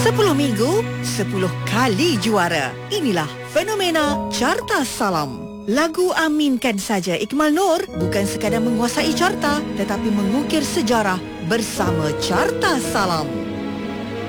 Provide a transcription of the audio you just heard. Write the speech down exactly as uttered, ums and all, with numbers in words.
Sepuluh minggu, sepuluh kali juara. Inilah fenomena Carta Salam. Lagu Aminkan Saja Ikmal Nur bukan sekadar menguasai carta, tetapi mengukir sejarah bersama Carta Salam.